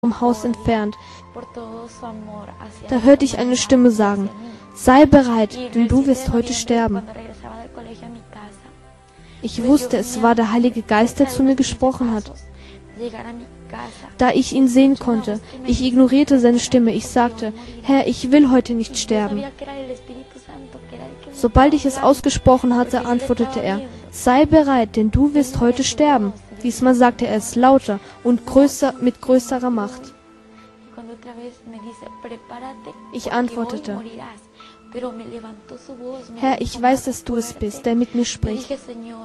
vom Haus entfernt. Da hörte ich eine Stimme sagen: Sei bereit, denn du wirst heute sterben. Ich wusste, es war der Heilige Geist, der zu mir gesprochen hat. Da ich ihn sehen konnte, ich ignorierte seine Stimme. Ich sagte: Herr, ich will heute nicht sterben. Sobald ich es ausgesprochen hatte, antwortete er: Sei bereit, denn du wirst heute sterben. Diesmal sagte er es lauter und mit größerer Macht. Ich antwortete: Herr, ich weiß, dass du es bist, der mit mir spricht.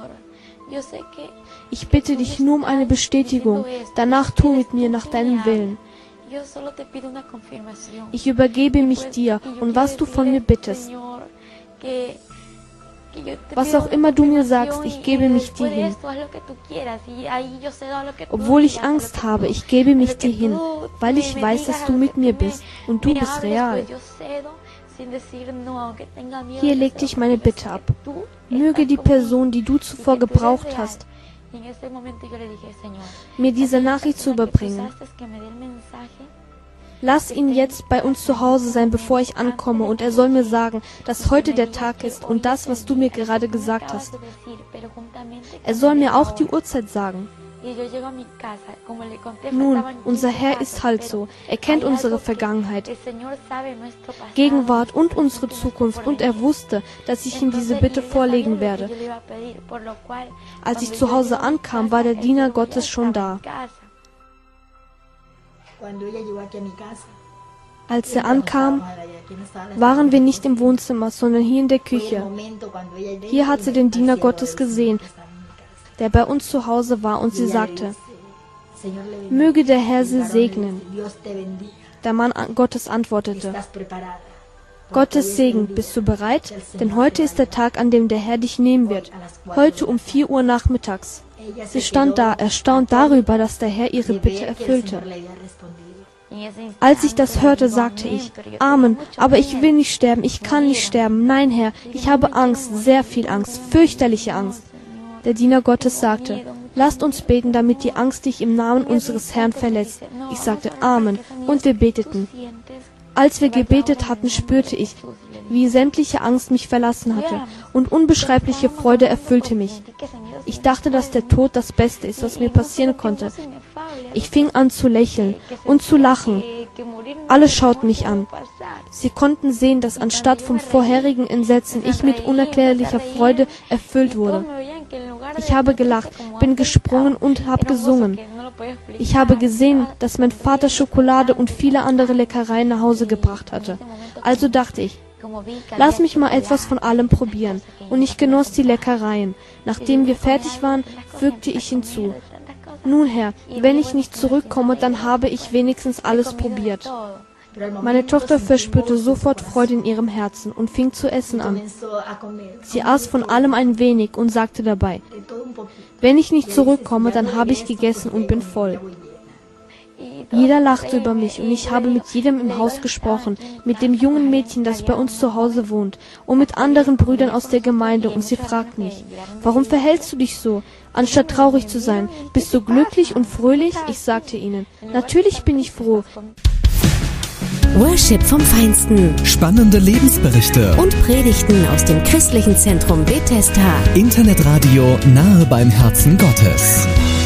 Ich bitte dich nur um eine Bestätigung, danach tu mit mir nach deinem Willen. Ich übergebe mich dir und was du von mir bittest. Was auch immer du mir sagst, ich gebe mich dir hin. Obwohl ich Angst habe, ich gebe mich dir hin, weil ich weiß, dass du mit mir bist und du bist real. Hier legte ich meine Bitte ab. Möge die Person, die du zuvor gebraucht hast, mir diese Nachricht zu überbringen. Lass ihn jetzt bei uns zu Hause sein, bevor ich ankomme, und er soll mir sagen, dass heute der Tag ist und das, was du mir gerade gesagt hast. Er soll mir auch die Uhrzeit sagen. Nun, unser Herr ist halt so. Er kennt unsere Vergangenheit, Gegenwart und unsere Zukunft, und er wusste, dass ich ihm diese Bitte vorlegen werde. Als ich zu Hause ankam, war der Diener Gottes schon da. Als er ankam, waren wir nicht im Wohnzimmer, sondern hier in der Küche. Hier hat sie den Diener Gottes gesehen, der bei uns zu Hause war, und sie sagte: Möge der Herr sie segnen. Der Mann Gottes antwortete: Gottes Segen, bist du bereit? Denn heute ist der Tag, an dem der Herr dich nehmen wird. Heute um 4 Uhr nachmittags. Sie stand da, erstaunt darüber, dass der Herr ihre Bitte erfüllte. Als ich das hörte, sagte ich: Amen, aber ich will nicht sterben, ich kann nicht sterben. Nein, Herr, ich habe Angst, sehr viel Angst, fürchterliche Angst. Der Diener Gottes sagte: Lasst uns beten, damit die Angst dich im Namen unseres Herrn verlässt. Ich sagte: Amen, und wir beteten. Als wir gebetet hatten, spürte ich, wie sämtliche Angst mich verlassen hatte, und unbeschreibliche Freude erfüllte mich. Ich dachte, dass der Tod das Beste ist, was mir passieren konnte. Ich fing an zu lächeln und zu lachen. Alle schauten mich an. Sie konnten sehen, dass anstatt vom vorherigen Entsetzen ich mit unerklärlicher Freude erfüllt wurde. Ich habe gelacht, bin gesprungen und habe gesungen. Ich habe gesehen, dass mein Vater Schokolade und viele andere Leckereien nach Hause gebracht hatte. Also dachte ich: Lass mich mal etwas von allem probieren. Und ich genoss die Leckereien. Nachdem wir fertig waren, fügte ich hinzu: Nun, Herr, wenn ich nicht zurückkomme, dann habe ich wenigstens alles probiert. Meine Tochter verspürte sofort Freude in ihrem Herzen und fing zu essen an. Sie aß von allem ein wenig und sagte dabei: Wenn ich nicht zurückkomme, dann habe ich gegessen und bin voll. Jeder lachte über mich, und ich habe mit jedem im Haus gesprochen, mit dem jungen Mädchen, das bei uns zu Hause wohnt, und mit anderen Brüdern aus der Gemeinde, und sie fragten mich: Warum verhältst du dich so, anstatt traurig zu sein? Bist du glücklich und fröhlich? Ich sagte ihnen: Natürlich bin ich froh. Worship vom Feinsten. Spannende Lebensberichte Und Predigten aus dem christlichen Zentrum Bethesda. Internetradio nahe beim Herzen Gottes.